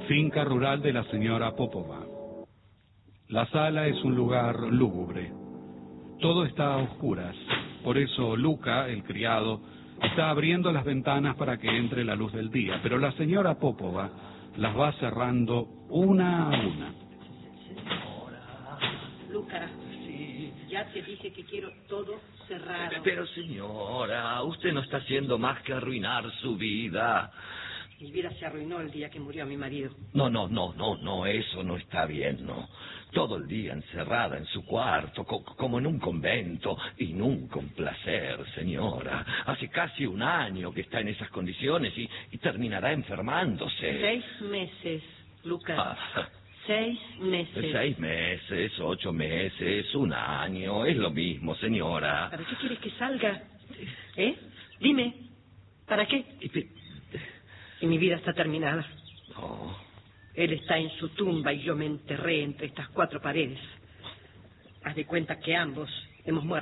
Finca rural de la señora Popova. La sala es un lugar lúgubre. Todo está a oscuras. Por eso Luca, el criado, está abriendo las ventanas para que entre la luz del día. Pero la señora Popova las va cerrando una a una. Luca, sí. Ya te dije que quiero todo cerrado. Pero señora, usted no está haciendo más que arruinar su vida. Mi vida se arruinó el día que murió mi marido. No, eso no está bien, no. Todo el día encerrada en su cuarto, como en un convento, y nunca un placer, señora. Hace casi un año que está en esas condiciones y terminará enfermándose. 6 meses, Lucas. 6 meses. 6 meses, 8 meses, un año, es lo mismo, señora. ¿Para qué quieres que salga? Dime, ¿para qué? Y mi vida está terminada. No. Él está en su tumba y yo me enterré entre estas 4 paredes. Haz de cuenta que ambos hemos muerto.